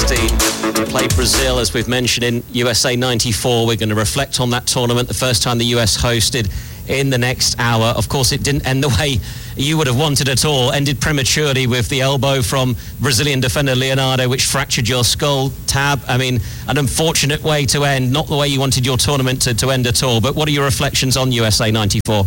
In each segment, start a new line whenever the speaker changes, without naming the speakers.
2016. Played Brazil, as we've mentioned, in USA 94. We're going to reflect on that tournament, the first time the US hosted, in the next hour. Of course, it didn't end the way you would have wanted at all. Ended prematurely with the elbow from Brazilian defender Leonardo, which fractured your skull. Tab, I mean, an unfortunate way to end, not the way you wanted your tournament to end at all. But what are your reflections on USA 94?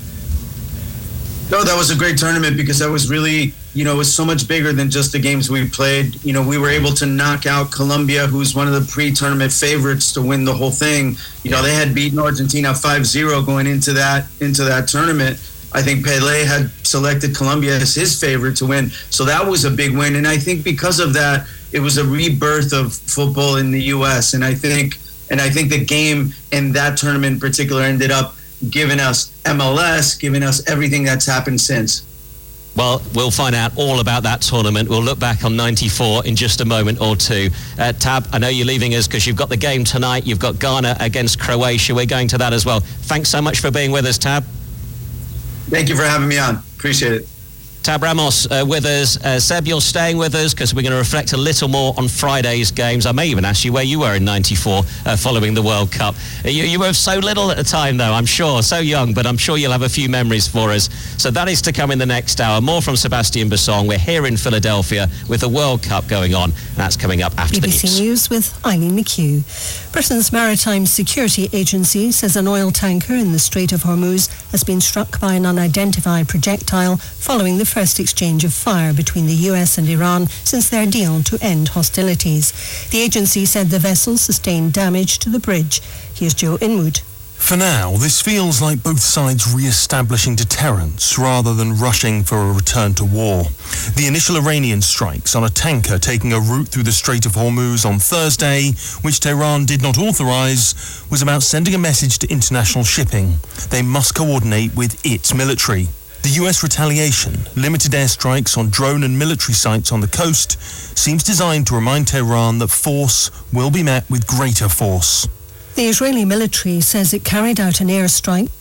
No, that was a great tournament because that was really, it was so much bigger than just the games we played. We were able to knock out Colombia, who's one of the pre-tournament favorites to win the whole thing. They had beaten Argentina 5-0 going into that tournament. I think Pelé had selected Colombia as his favorite to win. So that was a big win. And I think because of that, it was a rebirth of football in the U.S. And I think the game in that tournament in particular ended up giving us MLS, giving us everything that's happened since.
Well, we'll find out all about that tournament. We'll look back on 94 in just a moment or two. Tab, I know you're leaving us because you've got the game tonight. You've got Ghana against Croatia. We're going to that as well. Thanks so much for being with us, Tab.
Thank you for having me on. Appreciate it.
Tab Ramos with us. Seb, you're staying with us because we're going to reflect a little more on Friday's games. I may even ask you where you were in 94 following the World Cup. You were so little at the time, though, I'm sure. So young, but I'm sure you'll have a few memories for us. So that is to come in the next hour. More from Sebastian Basson. We're here in Philadelphia with the World Cup going on. That's coming up after the news.
BBC News with Eileen McHugh. Britain's Maritime Security Agency says an oil tanker in the Strait of Hormuz has been struck by an unidentified projectile following the first exchange of fire between the US and Iran since their deal to end hostilities. The agency said the vessel sustained damage to the bridge. Here's Joe Inwood.
For now, this feels like both sides re-establishing deterrence rather than rushing for a return to war. The initial Iranian strikes on a tanker taking a route through the Strait of Hormuz on Thursday, which Tehran did not authorize, was about sending a message to international shipping. They must coordinate with its military. The US retaliation, limited airstrikes on drone and military sites on the coast, seems designed to remind Tehran that force will be met with greater force.
The Israeli military says it carried out an airstrike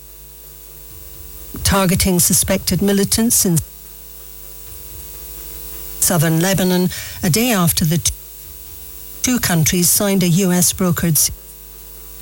targeting suspected militants in southern Lebanon a day after the two countries signed a US-brokered